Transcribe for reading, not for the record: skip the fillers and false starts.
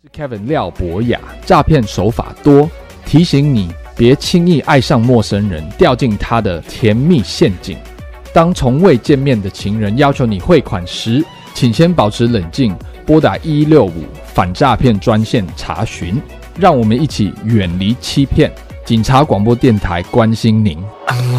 是 Kevin 廖博雅，诈骗手法多，提醒你别轻易爱上陌生人，掉进他的甜蜜陷阱。当从未见面的情人要求你汇款时，请先保持冷静，拨打1165反诈骗专线查询。让我们一起远离欺骗。警察广播电台关心您。